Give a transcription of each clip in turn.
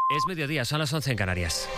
Es mediodía, son las 11 en Canarias.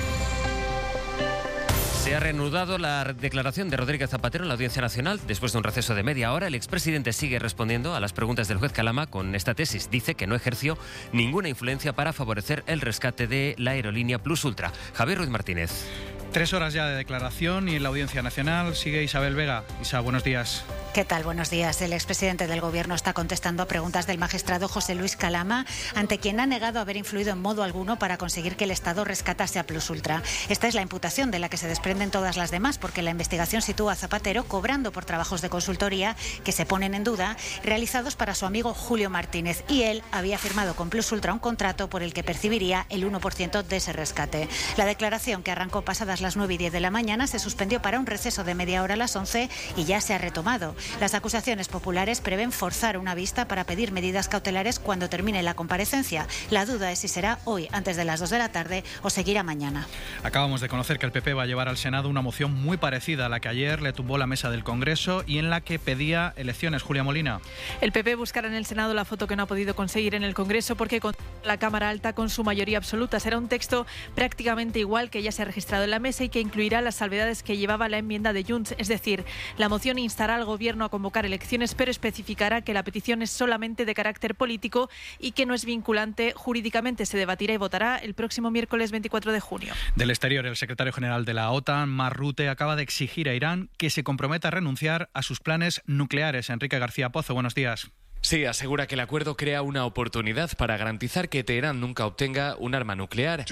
Se ha reanudado la declaración de Rodríguez Zapatero en la Audiencia Nacional. Después de un receso de media hora, el expresidente sigue respondiendo a las preguntas del juez Calama con esta tesis. Dice que no ejerció ninguna influencia para favorecer el rescate de la aerolínea Plus Ultra. Javier Ruiz Martínez. 3 horas ya de declaración y en la Audiencia Nacional sigue Isabel Vega. Isa, buenos días. ¿Qué tal? Buenos días. El expresidente del Gobierno está contestando a preguntas del magistrado José Luis Calama, ante quien ha negado haber influido en modo alguno para conseguir que el Estado rescatase a Plus Ultra. Esta es la imputación de la que se desprenden todas las demás, porque la investigación sitúa a Zapatero cobrando por trabajos de consultoría que se ponen en duda, realizados para su amigo Julio Martínez. Y él había firmado con Plus Ultra un contrato por el que percibiría el 1% de ese rescate. La declaración, que arrancó pasadas las 9:10 de la mañana, se suspendió para un receso de media hora a las 11 y ya se ha retomado. Las acusaciones populares prevén forzar una vista para pedir medidas cautelares cuando termine la comparecencia. La duda es si será hoy, antes de las 2 de la tarde, o seguirá mañana. Acabamos de conocer que el PP va a llevar al Senado una moción muy parecida a la que ayer le tumbó la mesa del Congreso y en la que pedía elecciones. Julia Molina. El PP buscará en el Senado la foto que no ha podido conseguir en el Congreso porque con la Cámara Alta con su mayoría absoluta. Será un texto prácticamente igual que ya se ha registrado en la mesa y que incluirá las salvedades que llevaba la enmienda de Junts. Es decir, la moción instará al Gobierno a convocar elecciones, pero especificará que la petición es solamente de carácter político y que no es vinculante jurídicamente. Se debatirá y votará el próximo miércoles 24 de junio. Del exterior, el secretario general de la OTAN, Mark Rutte, acaba de exigir a Irán que se comprometa a renunciar a sus planes nucleares. Enrique García Pozo, buenos días. Sí, asegura que el acuerdo crea una oportunidad para garantizar que Teherán nunca obtenga un arma nuclear.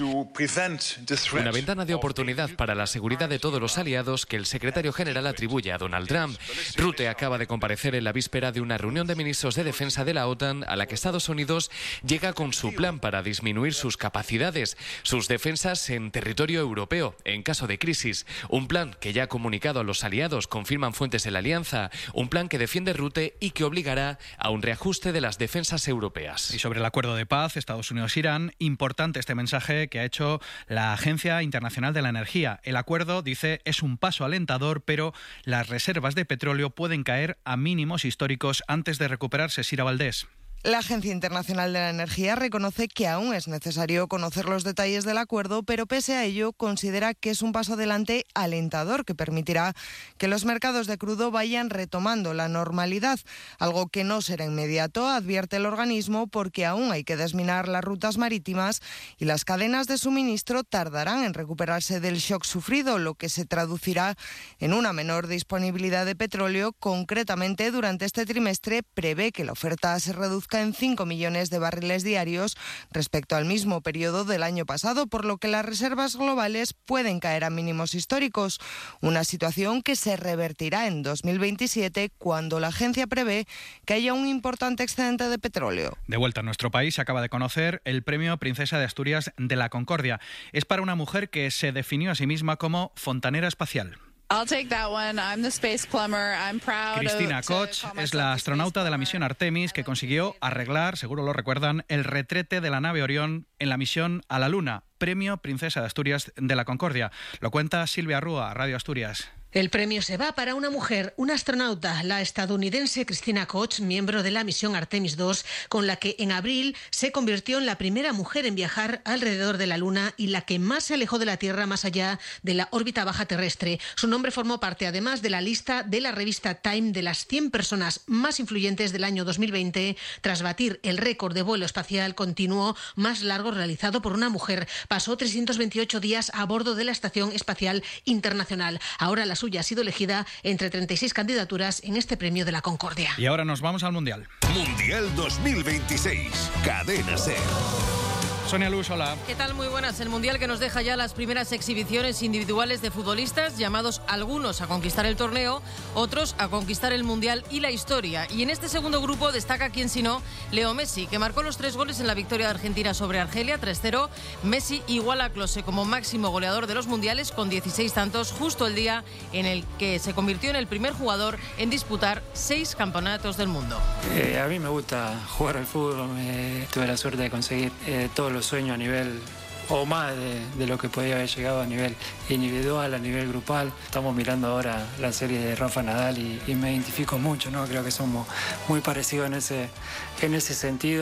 Una ventana de oportunidad para la seguridad de todos los aliados que el secretario general atribuye a Donald Trump. Rutte acaba de comparecer en la víspera de una reunión de ministros de defensa de la OTAN a la que Estados Unidos llega con su plan para disminuir sus capacidades, sus defensas en territorio europeo, en caso de crisis. Un plan que ya ha comunicado a los aliados, confirman fuentes de la alianza. Un plan que defiende Rutte y que obligará a un reajuste de las defensas europeas. Y sobre el acuerdo de paz Estados Unidos-Irán, importante este mensaje que ha hecho la Agencia Internacional de la Energía. El acuerdo, dice, es un paso alentador, pero las reservas de petróleo pueden caer a mínimos históricos antes de recuperarse. Sira Valdés. La Agencia Internacional de la Energía reconoce que aún es necesario conocer los detalles del acuerdo, pero pese a ello considera que es un paso adelante alentador que permitirá que los mercados de crudo vayan retomando la normalidad, algo que no será inmediato, advierte el organismo, porque aún hay que desminar las rutas marítimas y las cadenas de suministro tardarán en recuperarse del shock sufrido, lo que se traducirá en una menor disponibilidad de petróleo. Concretamente, durante este trimestre prevé que la oferta se reduzca en 5 millones de barriles diarios respecto al mismo periodo del año pasado, por lo que las reservas globales pueden caer a mínimos históricos, una situación que se revertirá en 2027 cuando la agencia prevé que haya un importante excedente de petróleo. De vuelta a nuestro país, se acaba de conocer el premio Princesa de Asturias de la Concordia. Es para una mujer que se definió a sí misma como fontanera espacial. Cristina Koch es la astronauta de la misión Artemis que consiguió arreglar, seguro lo recuerdan, el retrete de la nave Orión en la misión a la Luna. Premio Princesa de Asturias de la Concordia. Lo cuenta Silvia Rúa, Radio Asturias. El premio se va para una mujer, una astronauta, la estadounidense Cristina Koch, miembro de la misión Artemis II, con la que en abril se convirtió en la primera mujer en viajar alrededor de la Luna y la que más se alejó de la Tierra más allá de la órbita baja terrestre. Su nombre formó parte además de la lista de la revista Time de las 100 personas más influyentes del año 2020, tras batir el récord de vuelo espacial continuo más largo realizado por una mujer. Pasó 328 días a bordo de la Estación Espacial Internacional. Ahora la suya ha sido elegida entre 36 candidaturas en este premio de la Concordia. Y ahora nos vamos al Mundial. Mundial 2026. Cadena SER. Sonia Luz, hola. ¿Qué tal? Muy buenas. El Mundial que nos deja ya las primeras exhibiciones individuales de futbolistas, llamados algunos a conquistar el torneo, otros a conquistar el Mundial y la historia. Y en este segundo grupo destaca, quién sino, Leo Messi, que marcó los 3 goles en la victoria de Argentina sobre Argelia, 3-0. Messi iguala a Klose como máximo goleador de los Mundiales con 16 tantos, justo el día en el que se convirtió en el primer jugador en disputar 6 campeonatos del mundo. A mí me gusta jugar al fútbol, tuve la suerte de conseguir todos los sueños a nivel o más de lo que podía haber llegado a nivel individual, a nivel grupal. Estamos mirando ahora la serie de Rafa Nadal y me identifico mucho, ¿no? Creo que somos muy parecidos en ese sentido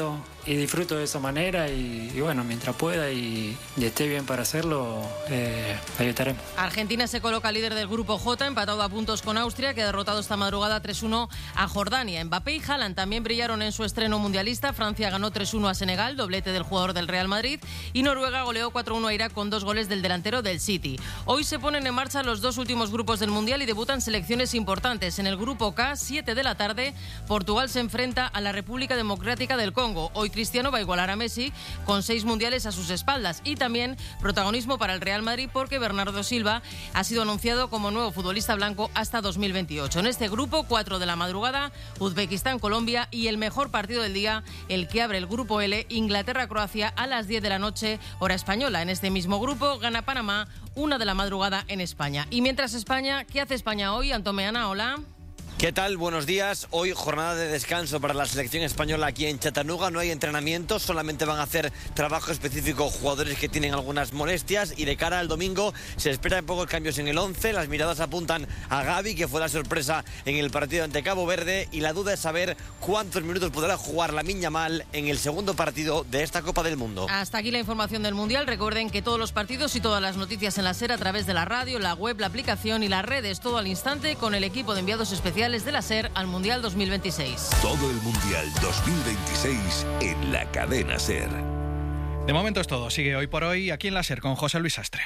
disfruto de esa manera y bueno, mientras pueda y esté bien para hacerlo, ahí estaremos. Argentina se coloca líder del grupo J, empatado a puntos con Austria, que ha derrotado esta madrugada 3-1 a Jordania. Mbappé y Haaland también brillaron en su estreno mundialista. Francia ganó 3-1 a Senegal, doblete del jugador del Real Madrid, y Noruega goleó 4-1 a Irak con 2 goles del delantero del City. Hoy se ponen en marcha los 2 últimos grupos del Mundial y debutan selecciones importantes. En el grupo K, 7 de la tarde, Portugal se enfrenta a la República Democrática del Congo. Hoy Cristiano va a igualar a Messi con 6 mundiales a sus espaldas, y también protagonismo para el Real Madrid porque Bernardo Silva ha sido anunciado como nuevo futbolista blanco hasta 2028. En este grupo, 4 de la madrugada, Uzbekistán-Colombia, y el mejor partido del día, el que abre el grupo L, Inglaterra-Croacia a las 10 de la noche, hora española. En este mismo grupo gana Panamá 1 de la madrugada en España. Y mientras España, ¿qué hace España hoy? Antomeana, hola. ¿Qué tal? Buenos días. Hoy jornada de descanso para la selección española aquí en Chattanooga. No hay entrenamiento, solamente van a hacer trabajo específico jugadores que tienen algunas molestias, y de cara al domingo se esperan pocos cambios en el 11. Las miradas apuntan a Gavi, que fue la sorpresa en el partido ante Cabo Verde, y la duda es saber cuántos minutos podrá jugar Lamine Yamal en el segundo partido de esta Copa del Mundo. Hasta aquí la información del Mundial. Recuerden que todos los partidos y todas las noticias en la SER a través de la radio, la web, la aplicación y las redes, todo al instante con el equipo de enviados especiales de la SER al Mundial 2026. Todo el Mundial 2026 en la cadena SER. De momento es todo. Sigue Hoy por Hoy aquí en la SER con José Luis Sastre.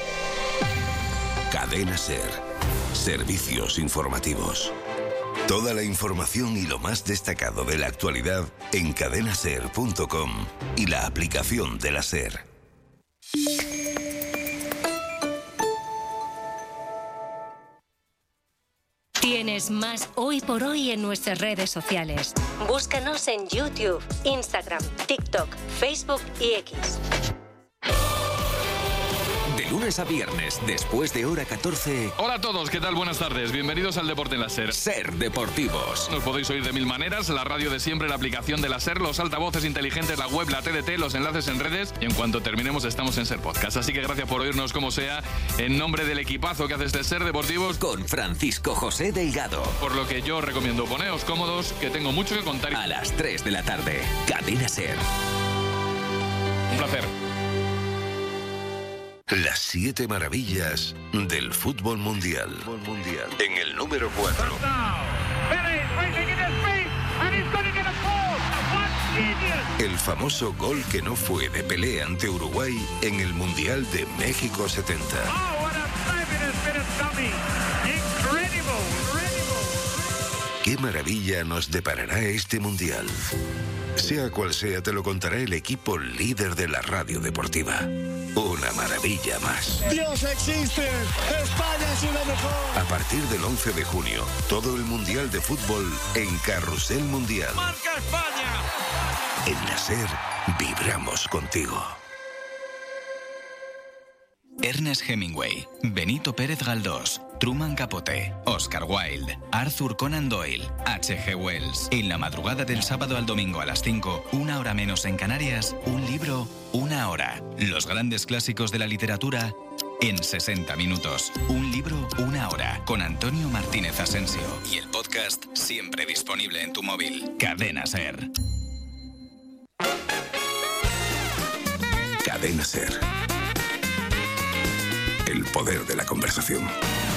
Cadena SER. Servicios informativos. Toda la información y lo más destacado de la actualidad en cadenaser.com y la aplicación de la SER. Tienes más Hoy por Hoy en nuestras redes sociales. Búscanos en YouTube, Instagram, TikTok, Facebook y X. De lunes a viernes, después de hora 14. Hola a todos, ¿qué tal? Buenas tardes. Bienvenidos al Deporte en la SER. SER Deportivos. Nos podéis oír de mil maneras: la radio de siempre, la aplicación de la SER, los altavoces inteligentes, la web, la TDT, los enlaces en redes, y en cuanto terminemos estamos en SER Podcast. Así que gracias por oírnos como sea, en nombre del equipazo que hace este SER Deportivos, con Francisco José Delgado. Por lo que yo recomiendo poneos cómodos, que tengo mucho que contar. A las 3 de la tarde, Cadena SER. Un placer. Las 7 maravillas del fútbol mundial. En el número 4. El famoso gol que no fue de Pelé ante Uruguay en el Mundial de México 70. ¿Qué maravilla nos deparará este Mundial? Sea cual sea, te lo contará el equipo líder de la radio deportiva. Una maravilla más. ¡Dios existe! ¡España es una mejor! A partir del 11 de junio, todo el Mundial de Fútbol en Carrusel Mundial. ¡Marca España! En la SER, vibramos contigo. Ernest Hemingway, Benito Pérez Galdós, Truman Capote, Oscar Wilde, Arthur Conan Doyle, H.G. Wells. En la madrugada del sábado al domingo a las 5, 1 hora menos en Canarias, un libro, 1 hora. Los grandes clásicos de la literatura en 60 minutos. Un libro, 1 hora. Con Antonio Martínez Asensio. Y el podcast siempre disponible en tu móvil. Cadena SER. Cadena SER. El poder de la conversación.